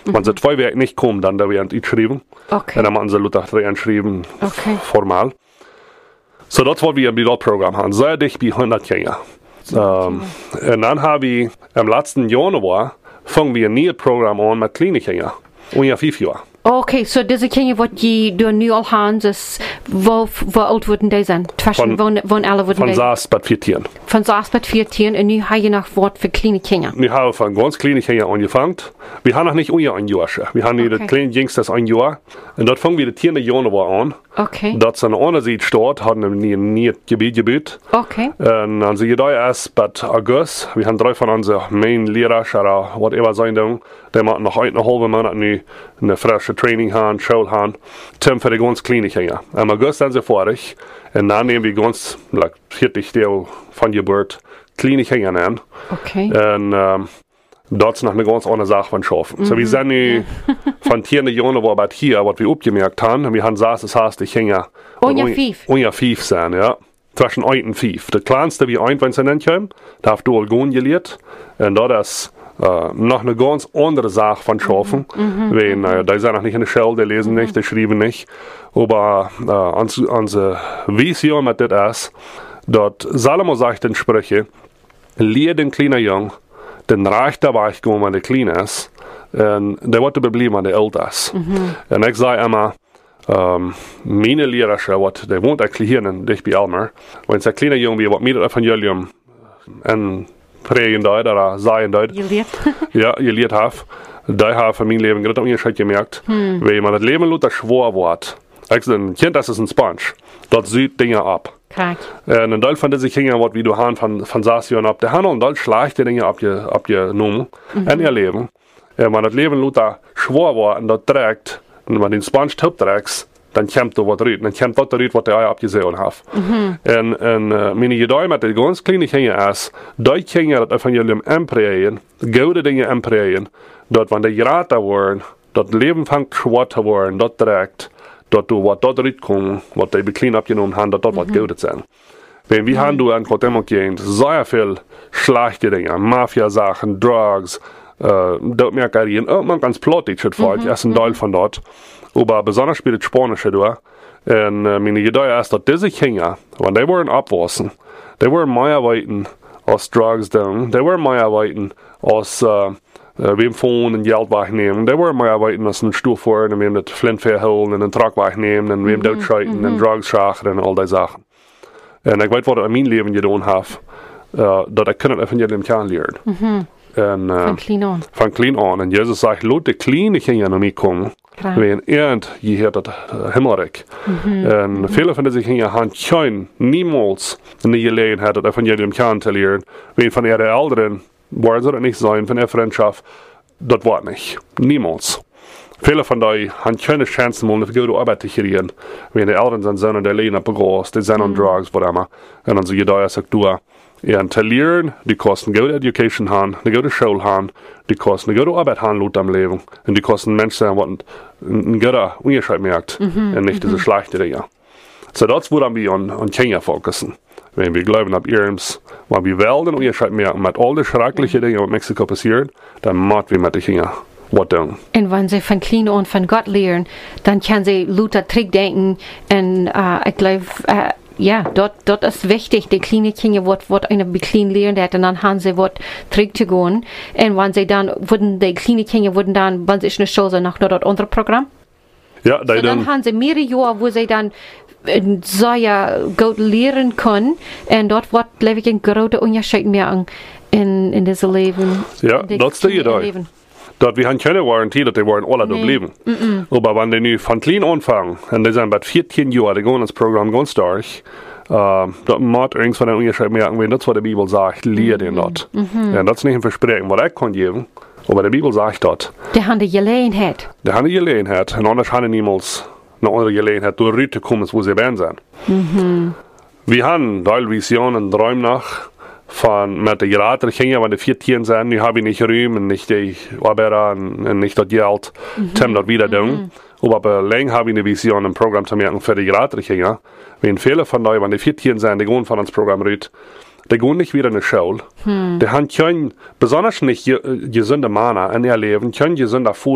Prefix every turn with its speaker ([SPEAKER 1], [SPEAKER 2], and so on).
[SPEAKER 1] Wenn sie 2 Wochen nicht kommen, dann da werden sie geschrieben.
[SPEAKER 2] Okay.
[SPEAKER 1] Und dann machen sie Luther 3 schreiben,
[SPEAKER 2] Okay.
[SPEAKER 1] formal. So, das war wir im Pilotprogramm haben. Sehr dicht bei 100 Kinder. Und dann habe ich im letzten Januar fangen wir ein neues Programm an mit kleinen Kindern. Ungefähr 5 Jahre.
[SPEAKER 2] Okay, so diese Kinder, was die du nu al haben, ist, wo alt würden die sein? Zwischen wann alle würden
[SPEAKER 1] Von
[SPEAKER 2] die?
[SPEAKER 1] 6 bis 14.
[SPEAKER 2] Von 6 bis 14 und nu habe ich noch Wort für kleine Kinder.
[SPEAKER 1] Wir haben von ganz kleinen Kindern angefangen. Wir haben noch nicht ein Jahr schon. Wir haben die kleinen Jüngstes ein Jahr. Und dort fangen wir den 10. Januar an.
[SPEAKER 2] Okay.
[SPEAKER 1] Dat ze aan de andere zijde staat, hadden we een nieuw gebied.
[SPEAKER 2] Okay.
[SPEAKER 1] En dan zie je daar erst bij augustus. We hebben 3 van onze main leraars, oder whatever zijn doen. Die moeten nog een halve maand nu een frische training gaan, school gaan. Tim voor de ganz kleine kinderen. Im augustus zijn ze vorig. En dan nemen we ganz, 40 deel van je beurt, kleine kinderen aan.
[SPEAKER 2] Okay.
[SPEAKER 1] En dat is nog een ganz andere Sache van schaffen. So, wir sind nu von 10. Januar bis hier, was wir aufgemerkt haben. Wir haben gesagt, das heißt, die Kinder ungefähr 5 sein, ja. Zwischen 1 und 5. Der kleinste wie 1, wenn sie nicht kommen, da hast du Algon gelehrt. Und da ist noch eine ganz andere Sache von schaffen. Weil, die sind noch nicht in der Schule, die lesen nicht, die schreiben nicht. Aber unsere Vision mit das ist, dass Salomo sagt in Sprüche, lehr den kleinen Jungen, den Reich dabei kommen, wenn der klein ist, und der wird bleiben, wenn der älter ist. Und ich sage immer, meine Lehrer, der wohnt erklären, dich bei Elmer, wenn es ein kleiner Junge wie, was mir das Evangelium in prägen dort, oder sagen dort, ja, gelehrt hat, da habe ich für mein Leben gerade Unterschied gemerkt, weil man das Leben Luther schwor wird. Ich sage, ein Kind, das ist ein Sponge, dort sieht Dinge ab. Und ein Teil von diesen Kindern, wie du hast von Sassion ab, der hat noch ein Teil schlechte Dinge abgenommen in ihr Leben. Wenn das Leben Luther schwor war und dort trägt, und wenn den Sponge top trägst, dann kommt da was rein. Dann kommt das rein, was der abgesehen hat. Und meine Idee mit den ganz kleinen Kindern ist, die Kinder das Evangelium emprägen, gute Dinge emprägen, dort, wenn die geraten werden, das Leben fängt schwer zu werden, dort trägt, dort du was dort reinkommen, was die klein abgenommen haben, dort was Gutes sein. Wenn wir haben du an Kotemokien sehr viel schlechte Dinge, Mafia-Sachen, Drugs, dort merken man ganz plottig, das ist ein Teil von dort. Aber besonders spielt das Spanische da. Und meine Idee ist, dass diese Kinder, wenn die wollen abwaschen, die wollen mehr arbeiten aus Drugs down, die wollen mehr arbeiten aus wem Phone und Geld wegnehmen, die wollen mehr arbeiten aus einem Stuhl fahren, und wem das Flintfeuer holen und den Truck wegnehmen und wem dort schreiten und Drugs schachen und all diese Sachen. Und ich weiß, was ich in meinem Leben getan habe, dass ich das Evangelium kennenlernen. Und, von klein an. Und Jesus sagt, lass die kleinen Kinder noch mitkommen, wenn je das Himmelreich. Und viele von diesen Kindern haben kein, niemals eine Gelegenheit, das Evangelium kennenzulernen. Wenn von ihren Eltern, wollen sie das nicht sein, von ihrer Freundschaft, das war nicht. Niemals. Viele von denen haben keine Chance, mal eine gute Arbeit zu kriegen. Wenn die Eltern sind und die leben auf Groß, die sind on Drugs, was immer. Und dann so jeder sagt, du, en te leren, die kosten gode education haben, eine gute Schule haben, die kosten eine gute Arbeit haben laut am Leben. Und die kosten Menschen, die ein guter Unterschied merkt, und nicht diese schlechte Dinge. So das würde wir an Kinder fokussen. Wenn wir glauben ab Irms, wenn wir wollen den Unterschied merken mit all den schrecklichen Dingen, die in Mexiko passieren, dann machen wir mit den Kindern was tun.
[SPEAKER 2] Und wenn sie von klein an von Gott lernen, dann können sie Luther zurückdenken. Und ich glaube, ja, dort ist wichtig, die kleinen Kinder, was eine klein lernen hat, und dann haben sie was zurückzugehen. Und wenn sie dann, die kleinen Kinder dann, wenn sie in der Schule sind, noch dort andere Programm?
[SPEAKER 1] Ja,
[SPEAKER 2] so dann haben sie mehrere Jahre, wo sie dann sehr gut lernen können, und dort wird, glaube ich, ein großer Unterschied mehr in diesem Leben.
[SPEAKER 1] Ja, das ist die Idee. Dort wir haben keine Garantie, dass die wollen alle dort bleiben. Aber wenn die nu von klein anfangen, und die sind bei 14 Jahren, die gehen ins Programm ganz durch, dort macht irgendwann einen Unterschied merken, wenn das, was die Bibel sagt, lehrt den dort. Ja, das ist nicht ein Versprechen, was ich kann geben, aber die Bibel sagt dort.
[SPEAKER 2] Die haben die Gelegenheit.
[SPEAKER 1] Die haben die Gelegenheit, und anders haben die niemals eine andere Gelegenheit, durch Rüte kommen, wo sie werden sind. Wir haben da Visionen, Träume nach, von mit der geraten Kinder, wenn die 14 sind, die habe ich nicht Ruhm und nicht die Arbeiter und nicht das Geld, zum das wieder tun. Aber länger habe ich eine Vision, ein Programm zu merken für die geraten Kinder. Wenn viele von euch, wenn die 14 sind, die gehen von uns Programm rüt, die gehen nicht wieder in die Schule. Die haben besonders nicht gesunde Männer in ihr Leben, können gesunder Food